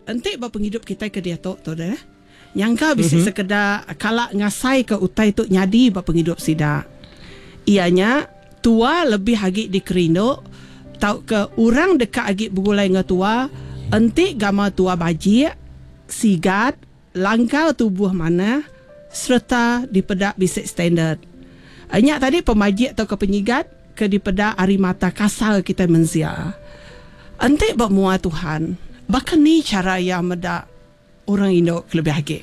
Entik berpenghidup kita ke dia tu dah. Nyangka bisa sekedar kalak ngasai ke utai tu nyadi berpenghidup sida. Ianya tua lebih hagi dikerinduk tau ke orang dekat hagi bergulai dengan tua. Entik gama tua bajik, sigat, langkau tubuh mana serta dipedak bisik standard. Anyak tadi pemajik atau ke penyigat ke dipedak ari mata kasar kita mensia. Entik bermua Tuhan. Bahkan ni cara yang medak orang Indo lebih hagi.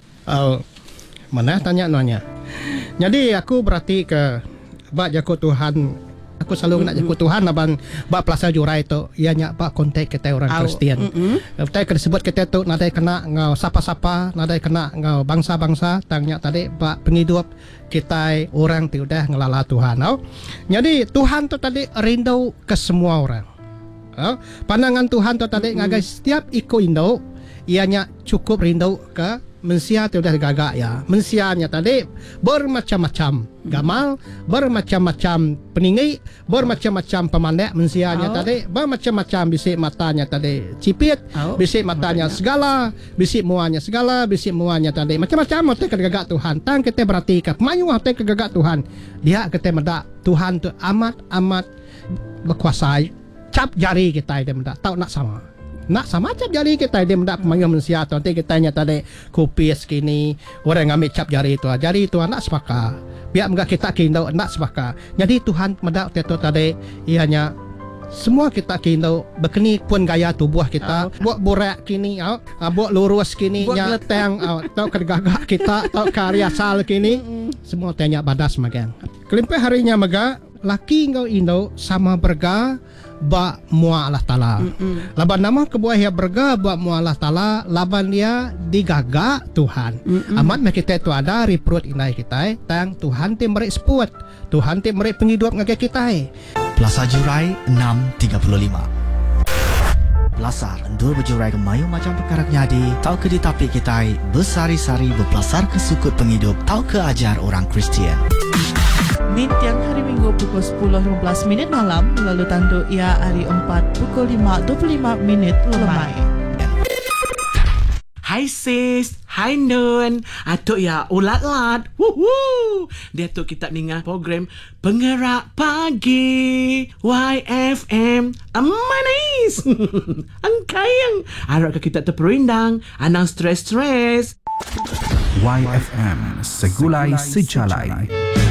Mana tanya nanya. Jadi aku berarti ke bak jago Tuhan. Aku selalu nak jago Tuhan abang bak pelasa jurai tu ianya bak kontak kita orang Kristian. Kita disebut kita tu nadai kena ngau sapa-sapa, nadai kena ngau bangsa-bangsa tangnya tadi bak penghidup kita orang tu dah ngelala Tuhan. Jadi Tuhan tu tadi rindu ke semua orang. Pandangan Tuhan tu tadi ngagai setiap iko Indo ianya cukup rindu ke mensia tu dah gagak ya. Mensianya tadi bermacam-macam gamal, bermacam-macam peninggi, bermacam-macam pemandek mensianya tadi, bermacam-macam bisik matanya tadi cipit, bisik matanya segala, bisik muanya segala, bisik muanya tadi macam-macam hotel kegagak Tuhan. Tang kita berarti ke mayu hotel kegagak Tuhan. Dia kita mendak Tuhan tu amat berkuasa. Cap jari kita dia mendak tahu nak sama. Nak sama cap jari kita dia mendak panggil manusia tu nanti kita tanya tadi kupis kini orang ambil cap jari itu nak sepaka biar enggak kita kindo nak sepaka. Jadi Tuhan mendak tu tadi ianya semua kita kindo berkeni pun gaya tubuh kita buat borak kini buat lurus kini nya tang tau kergagak kita tau karya sal kini semua tanya badas magang kelimpe harinya mega laki ngau Indo sama berga ba mua Allah Ta'ala. Laban nama kebuah ya berga ba mua Allah Ta'ala, laban dia digagak Tuhan. Amat kita tu ada reprut inai kita tang Tuhan ti merik seput. Tuhan ti merik penghidup ngake kita. Plaza Jurai 635. Belasar endur berjurai ke mayu macam perkara nyadi, tau ke ditapik kita bersari-sari berpelasar ke sukut penghidup, tau ke ajar orang Kristian. Min tiang hari Minggu pukul 10.15 malam, lalu tandu ia hari 4 pukul 5.25 lemai. Hai sis, hai Nun. Atuk ya ulat-lat. Woohoo. Dia tu kita dengar program Penggerak Pagi YFM. Manis. Angkayang. Harap kita terperindang. Anang stres-stres. YFM Segulai Sejalai.